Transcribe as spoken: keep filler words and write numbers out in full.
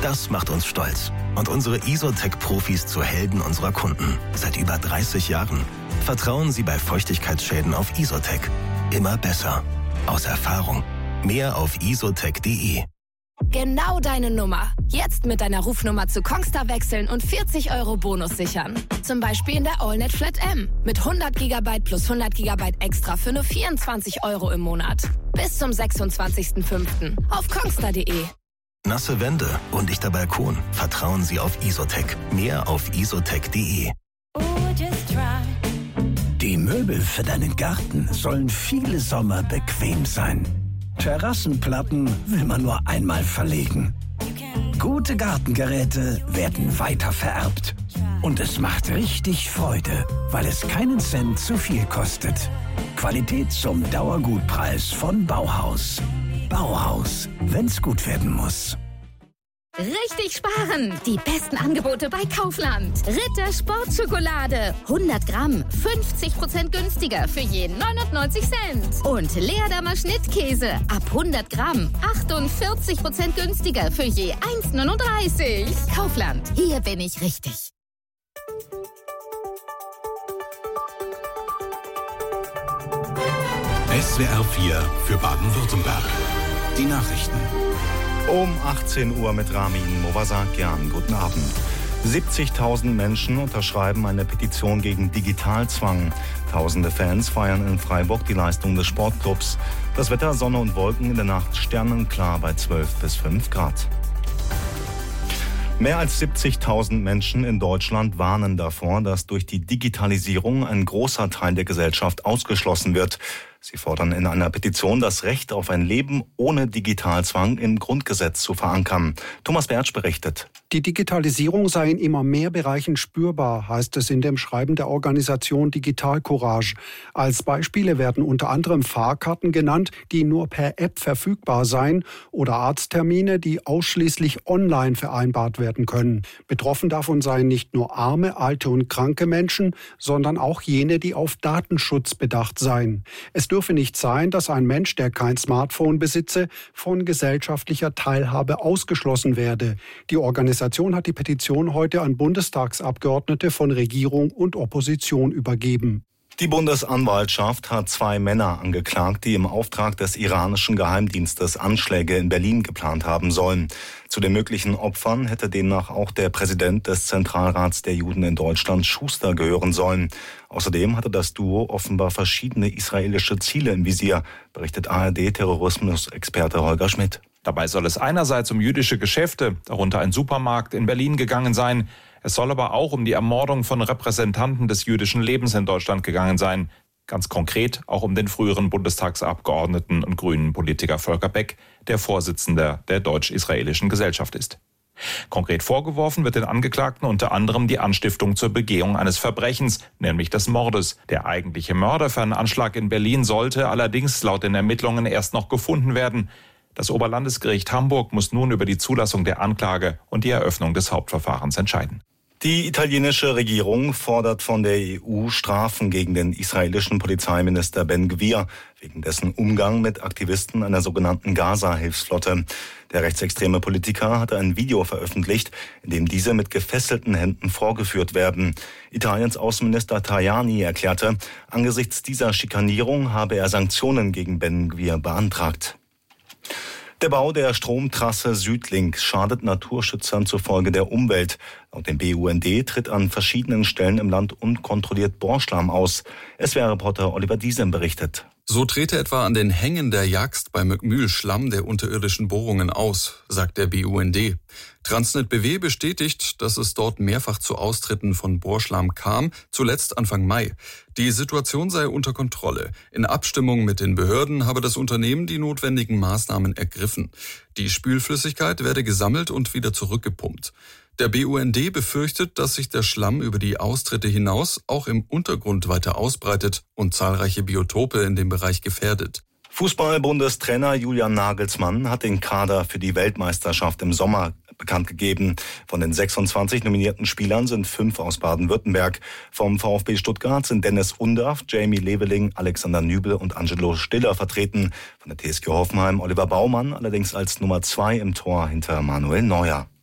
Das macht uns stolz und unsere Isotec-Profis zu Helden unserer Kunden. Seit über dreißig Jahren. Vertrauen Sie bei Feuchtigkeitsschäden auf Isotec. Immer besser. Aus Erfahrung. Mehr auf isotec punkt de. Genau deine Nummer. Jetzt mit deiner Rufnummer zu Kongstar wechseln und vierzig Euro Bonus sichern. Zum Beispiel in der AllNet Flat M. Mit hundert Gigabyte plus hundert Gigabyte extra für nur vierundzwanzig Euro im Monat. Bis zum sechsundzwanzigsten fünften auf kongstar punkt de. Nasse Wände, undichter Balkon. Vertrauen Sie auf Isotec. Mehr auf isotec punkt de. Die Möbel für deinen Garten sollen viele Sommer bequem sein. Terrassenplatten will man nur einmal verlegen. Gute Gartengeräte werden weiter vererbt. Und es macht richtig Freude, weil es keinen Cent zu viel kostet. Qualität zum Dauergutpreis von Bauhaus. Bauhaus, wenn's gut werden muss. Richtig sparen! Die besten Angebote bei Kaufland. Ritter Sportschokolade. hundert Gramm. fünfzig Prozent günstiger für je neunundneunzig Cent. Und Leerdammer Schnittkäse. Ab hundert Gramm. achtundvierzig Prozent günstiger für je eins Komma neununddreißig. Kaufland. Hier bin ich richtig. S W R vier für Baden-Württemberg. Die Nachrichten. Um achtzehn Uhr mit Ramin Movasakian. Guten Abend. siebzigtausend Menschen unterschreiben eine Petition gegen Digitalzwang. Tausende Fans feiern in Freiburg die Leistung des Sportclubs. Das Wetter, Sonne und Wolken, in der Nacht sternenklar bei zwölf bis fünf Grad. Mehr als siebzigtausend Menschen in Deutschland warnen davor, dass durch die Digitalisierung ein großer Teil der Gesellschaft ausgeschlossen wird. Sie fordern in einer Petition, das Recht auf ein Leben ohne Digitalzwang im Grundgesetz zu verankern. Thomas Bertsch berichtet. Die Digitalisierung sei in immer mehr Bereichen spürbar, heißt es in dem Schreiben der Organisation Digital Courage. Als Beispiele werden unter anderem Fahrkarten genannt, die nur per App verfügbar seien, oder Arzttermine, die ausschließlich online vereinbart werden können. Betroffen davon seien nicht nur arme, alte und kranke Menschen, sondern auch jene, die auf Datenschutz bedacht seien. Es dürfe nicht sein, dass ein Mensch, der kein Smartphone besitze, von gesellschaftlicher Teilhabe ausgeschlossen werde. Die Organisation hat die Petition heute an Bundestagsabgeordnete von Regierung und Opposition übergeben. Die Bundesanwaltschaft hat zwei Männer angeklagt, die im Auftrag des iranischen Geheimdienstes Anschläge in Berlin geplant haben sollen. Zu den möglichen Opfern hätte demnach auch der Präsident des Zentralrats der Juden in Deutschland, Schuster, gehören sollen. Außerdem hatte das Duo offenbar verschiedene israelische Ziele im Visier, berichtet A R D-Terrorismusexperte Holger Schmidt. Dabei soll es einerseits um jüdische Geschäfte, darunter ein Supermarkt in Berlin, gegangen sein. Es soll aber auch um die Ermordung von Repräsentanten des jüdischen Lebens in Deutschland gegangen sein. Ganz konkret auch um den früheren Bundestagsabgeordneten und grünen Politiker Volker Beck, der Vorsitzender der Deutsch-Israelischen Gesellschaft ist. Konkret vorgeworfen wird den Angeklagten unter anderem die Anstiftung zur Begehung eines Verbrechens, nämlich des Mordes. Der eigentliche Mörder für einen Anschlag in Berlin sollte allerdings laut den Ermittlungen erst noch gefunden werden. Das Oberlandesgericht Hamburg muss nun über die Zulassung der Anklage und die Eröffnung des Hauptverfahrens entscheiden. Die italienische Regierung fordert von der E U Strafen gegen den israelischen Polizeiminister Ben Gvir wegen dessen Umgang mit Aktivisten einer sogenannten Gaza-Hilfsflotte. Der rechtsextreme Politiker hatte ein Video veröffentlicht, in dem diese mit gefesselten Händen vorgeführt werden. Italiens Außenminister Tajani erklärte, angesichts dieser Schikanierung habe er Sanktionen gegen Ben Gvir beantragt. Der Bau der Stromtrasse Südlink schadet Naturschützern zufolge der Umwelt. Laut dem B U N D tritt an verschiedenen Stellen im Land unkontrolliert Bohrschlamm aus. S W R-Reporter Oliver Diesem berichtet. So trete etwa an den Hängen der Jagst bei Möckmühl Schlamm der unterirdischen Bohrungen aus, sagt der B U N D. Transnet B W bestätigt, dass es dort mehrfach zu Austritten von Bohrschlamm kam, zuletzt Anfang Mai. Die Situation sei unter Kontrolle. In Abstimmung mit den Behörden habe das Unternehmen die notwendigen Maßnahmen ergriffen. Die Spülflüssigkeit werde gesammelt und wieder zurückgepumpt. Der B U N D befürchtet, dass sich der Schlamm über die Austritte hinaus auch im Untergrund weiter ausbreitet und zahlreiche Biotope in dem Bereich gefährdet. Fußball-Bundestrainer Julian Nagelsmann hat den Kader für die Weltmeisterschaft im Sommer bekannt gegeben. Von den sechsundzwanzig nominierten Spielern sind fünf aus Baden-Württemberg. Vom VfB Stuttgart sind Dennis Undaff, Jamie Leveling, Alexander Nübel und Angelo Stiller vertreten. Von der T S G Hoffenheim Oliver Baumann, allerdings als Nummer zwei im Tor hinter Manuel Neuer.